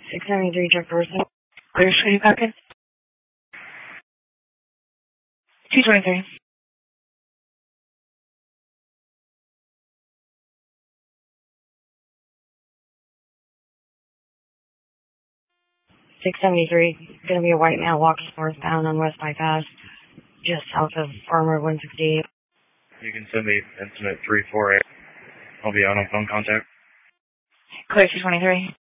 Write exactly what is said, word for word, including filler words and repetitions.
six seventy-three Jeff Dorson. Clear Street Packet. two twenty-three. six seventy-three. Gonna be a white male walking northbound on West Bypass, just south of Farmer one sixty-eight. You can send me incident three four eight. I'll be out on phone contact. Clear two twenty-three.